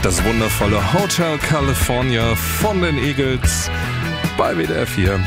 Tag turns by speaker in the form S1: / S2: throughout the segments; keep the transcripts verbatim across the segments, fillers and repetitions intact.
S1: Das wundervolle Hotel California von den Eagles bei W D R vier.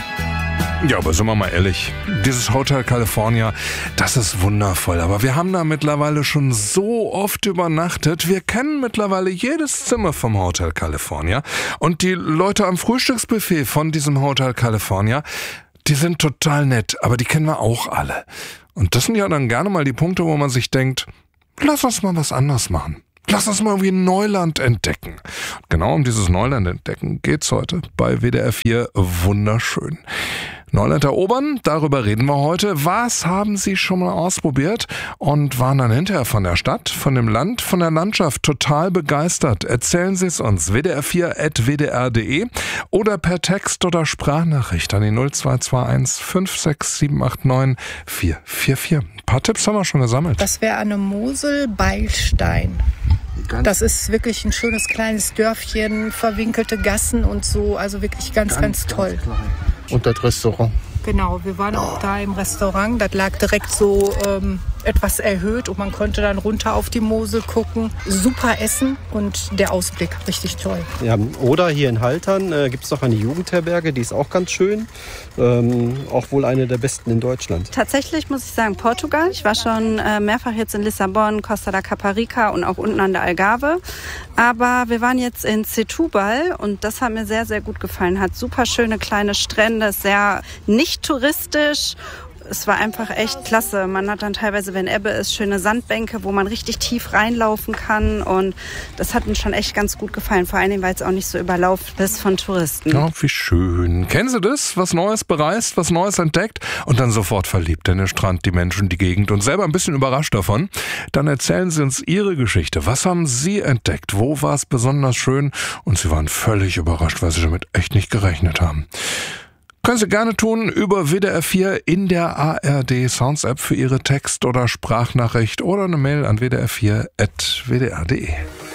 S1: Ja, aber sind wir mal ehrlich, dieses Hotel California, das ist wundervoll. Aber wir haben da mittlerweile schon so oft übernachtet. Wir kennen mittlerweile jedes Zimmer vom Hotel California. Und die Leute am Frühstücksbuffet von diesem Hotel California, die sind total nett, aber die kennen wir auch alle. Und das sind ja dann gerne mal die Punkte, wo man sich denkt, lass uns mal was anderes machen. Lass uns mal irgendwie Neuland entdecken. Und genau um dieses Neuland entdecken geht's heute bei W D R vier wunderschön. Neuland erobern, darüber reden wir heute. Was haben Sie schon mal ausprobiert und waren dann hinterher von der Stadt, von dem Land, von der Landschaft total begeistert? Erzählen Sie es uns, w d r vier at w d r punkt d e oder per Text oder Sprachnachricht an die null zwei zwei eins fünf sechs sieben acht neun vier vier vier. Ein paar Tipps haben wir schon gesammelt.
S2: Das wäre an der Mosel Beilstein. Das ist wirklich ein schönes kleines Dörfchen, verwinkelte Gassen und so, also wirklich ganz, ganz, ganz toll.
S3: Ganz und das Restaurant.
S2: Genau, wir waren auch da im Restaurant. Das lag direkt so ähm, etwas erhöht und man konnte dann runter auf die Mosel gucken. Super Essen und der Ausblick, richtig toll.
S3: Ja, oder hier in Haltern äh, gibt es noch eine Jugendherberge, die ist auch ganz schön. Ähm, auch wohl eine der besten in Deutschland.
S4: Tatsächlich muss ich sagen Portugal. Ich war schon äh, mehrfach jetzt in Lissabon, Costa da Caparica und auch unten an der Algarve. Aber wir waren jetzt in Setúbal und das hat mir sehr, sehr gut gefallen. Hat super schöne kleine Strände, sehr nicht touristisch. Es war einfach echt klasse. Man hat dann teilweise, wenn Ebbe ist, schöne Sandbänke, wo man richtig tief reinlaufen kann. Und das hat uns schon echt ganz gut gefallen. Vor allem, weil es auch nicht so überlaufen ist von Touristen.
S1: Ja, wie schön. Kennen Sie das? Was Neues bereist, was Neues entdeckt und dann sofort verliebt in den Strand, die Menschen, die Gegend und selber ein bisschen überrascht davon? Dann erzählen Sie uns Ihre Geschichte. Was haben Sie entdeckt? Wo war es besonders schön? Und Sie waren völlig überrascht, weil Sie damit echt nicht gerechnet haben. Können Sie gerne tun über W D R vier in der A R D Sounds App für Ihre Text- oder Sprachnachricht oder eine Mail an w d r vier at w d r punkt d e.